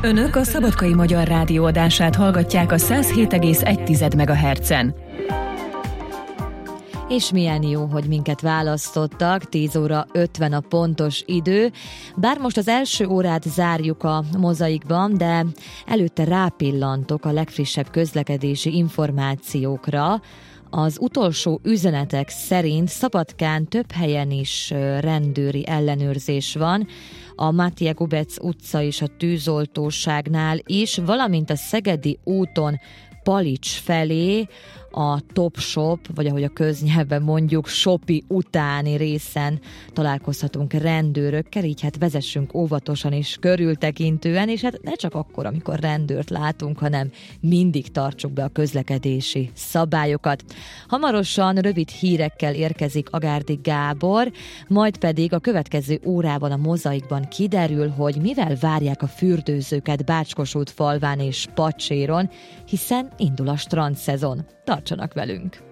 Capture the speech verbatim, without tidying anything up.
Önök a Szabadkai Magyar Rádió adását hallgatják a száz hét egész egy megahertzen. És milyen jó, hogy minket választottak, tíz óra ötven a pontos idő. Bár most az első órát zárjuk a Mozaikban, de előtte rápillantok a legfrissebb közlekedési információkra. Az utolsó üzenetek szerint Szabadkán több helyen is rendőri ellenőrzés van, a Mátyá Gubec utca és a tűzoltóságnál is, valamint a Szegedi úton Palics felé, a Top Shop, vagy ahogy a köznyelven mondjuk, Shopi utáni részen találkozhatunk rendőrökkel, így hát vezessünk óvatosan és körültekintően, és hát ne csak akkor, amikor rendőrt látunk, hanem mindig tartsuk be a közlekedési szabályokat. Hamarosan rövid hírekkel érkezik Agárdi Gábor, majd pedig a következő órában a Mozaikban kiderül, hogy mivel várják a fürdőzőket Bácskosútfalván és Pacséron, hiszen indul a strandszezon. Tartsanak velünk!